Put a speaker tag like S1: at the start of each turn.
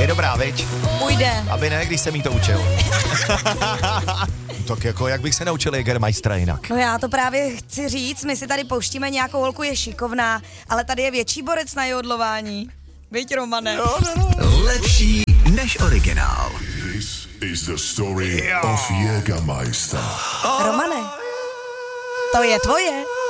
S1: Je dobrá, viď?
S2: Půjde.
S1: Aby ne, když jsem jí to učil. Tak jako, jak bych se naučil Jägermeistera jinak?
S2: No já to právě chci říct, my si tady pouštíme nějakou holku, je šikovná, ale tady je větší borec na jodlování. Viď, Romane?
S1: No.
S3: Lepší než originál.
S4: This is the story of Jägermeister.
S2: Romane, to je tvoje.